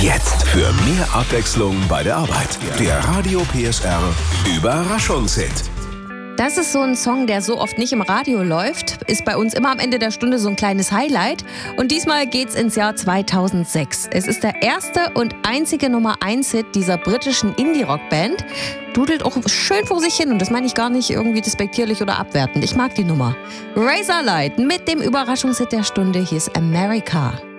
Jetzt für mehr Abwechslung bei der Arbeit. Der Radio PSR Überraschungshit. Das ist so ein Song, der so oft nicht im Radio läuft, ist bei uns immer am Ende der Stunde so ein kleines Highlight. Und diesmal geht's ins Jahr 2006. Es ist der erste und einzige Nummer-1-Hit dieser britischen Indie-Rock-Band. Dudelt auch schön vor sich hin und das meine ich gar nicht irgendwie despektierlich oder abwertend. Ich mag die Nummer. Razorlight mit dem Überraschungshit der Stunde. Hier ist America.